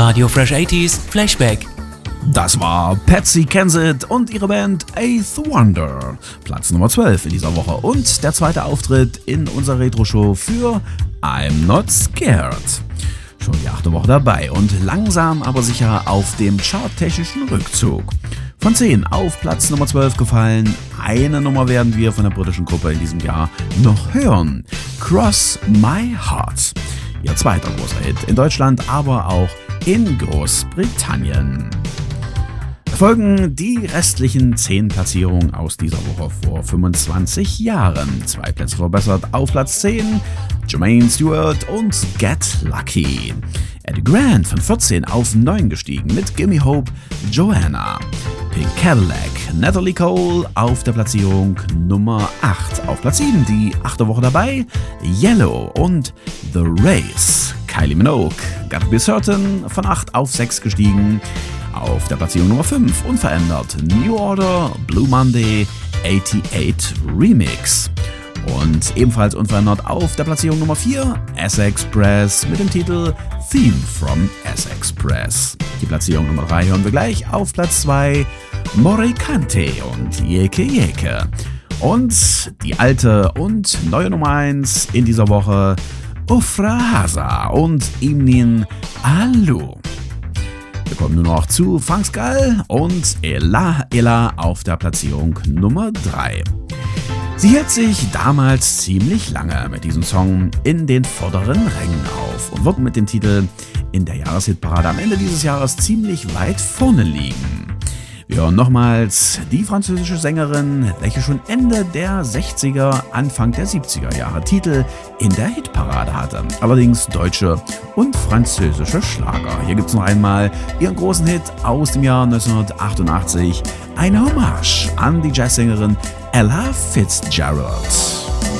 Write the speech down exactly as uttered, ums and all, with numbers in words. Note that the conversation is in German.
Radio Fresh achtziger Flashback. Das war Patsy Kensit und ihre Band Eighth Wonder. Platz Nummer zwölf in dieser Woche und der zweite Auftritt in unserer Retro-Show für I'm Not Scared. Schon die achte Woche dabei und langsam aber sicher auf dem charttechnischen Rückzug. Von zehn auf Platz Nummer zwölf gefallen. Eine Nummer werden wir von der britischen Gruppe in diesem Jahr noch hören. Cross My Heart. Ihr zweiter großer Hit in Deutschland, aber auch in Großbritannien. Folgen die restlichen zehn Platzierungen aus dieser Woche vor fünfundzwanzig Jahren. Zwei Plätze verbessert auf Platz zehn, Jermaine Stewart und Get Lucky. Eddie Grant von vierzehn auf neun gestiegen mit Gimme Hope, Joanna. Pink Cadillac, Natalie Cole auf der Platzierung Nummer acht. Auf Platz sieben die achte Woche dabei, Yellow und The Race. Kylie Minogue, Gotta Be Certain von acht auf sechs gestiegen. Auf der Platzierung Nummer fünf unverändert New Order, Blue Monday, achtundachtzig Remix. Und ebenfalls unverändert auf der Platzierung Nummer vier S-Express mit dem Titel Theme from S-Express. Die Platzierung Nummer drei hören wir gleich. Auf Platz zwei Morikante und Yeke Yeke. Und die alte und neue Nummer eins in dieser Woche Ofra Haza und Imnin Alu. Wir kommen nur noch zu Funkskull und Ella Ella auf der Platzierung Nummer drei. Sie hielt sich damals ziemlich lange mit diesem Song in den vorderen Rängen auf und wird mit dem Titel in der Jahreshitparade am Ende dieses Jahres ziemlich weit vorne liegen. Wir hören nochmals die französische Sängerin, welche schon Ende der sechziger, Anfang der siebziger Jahre Titel in der Hitparade hatte. Allerdings deutsche und französische Schlager. Hier gibt es noch einmal ihren großen Hit aus dem Jahr neunzehnhundertachtundachtzig, eine Hommage an die Jazzsängerin Ella Fitzgerald.